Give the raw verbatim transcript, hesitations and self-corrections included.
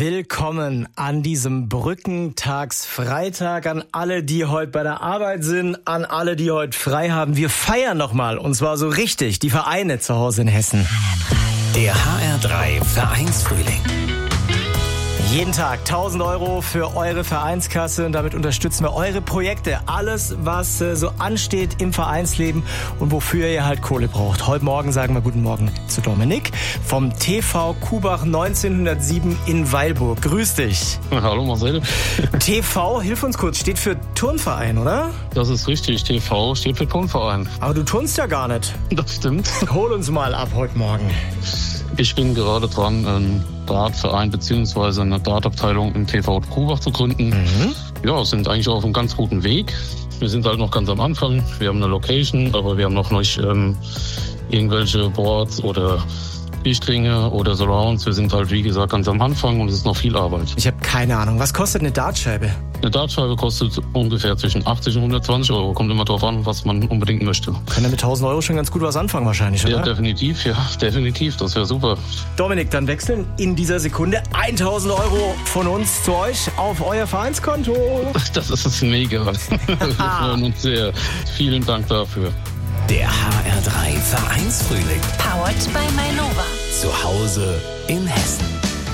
Willkommen an diesem Brückentagsfreitag, an alle, die heute bei der Arbeit sind, an alle, die heute frei haben. Wir feiern nochmal, und zwar so richtig, die Vereine zu Hause in Hessen. Der H R drei Vereinsfrühling. Jeden Tag tausend Euro für eure Vereinskasse und damit unterstützen wir eure Projekte. Alles, was äh, so ansteht im Vereinsleben und wofür ihr halt Kohle braucht. Heute Morgen sagen wir guten Morgen zu Dominik vom T V Kubach neunzehnhundertsieben in Weilburg. Grüß dich. Hallo Marcel. T V, hilf uns kurz, steht für Turnverein, oder? Das ist richtig, T V steht für Turnverein. Aber du turnst ja gar nicht. Das stimmt. Hol uns mal ab heute Morgen. Ich bin gerade dran, einen Dartverein bzw. eine Dartabteilung im T V Kubach zu gründen. Mhm. Ja, sind eigentlich auf einem ganz guten Weg. Wir sind halt noch ganz am Anfang. Wir haben eine Location, aber wir haben noch nicht ähm, irgendwelche Boards oder Lichtringe oder Surrounds. Wir sind halt, wie gesagt, ganz am Anfang und es ist noch viel Arbeit. Ich habe keine Ahnung. Was kostet eine Dartscheibe? Eine Dartscheibe kostet ungefähr zwischen achtzig und hundertzwanzig Euro. Kommt immer drauf an, was man unbedingt möchte. Können wir mit tausend Euro schon ganz gut was anfangen wahrscheinlich, oder? Ja, definitiv. Ja, definitiv. Das wäre super. Dominik, dann wechseln in dieser Sekunde tausend Euro von uns zu euch auf euer Vereinskonto. Das ist mega. Wir freuen uns sehr. Vielen Dank dafür. Der H R drei Vereinsfrühling. Powered by Mainova. Zu Hause in Hessen.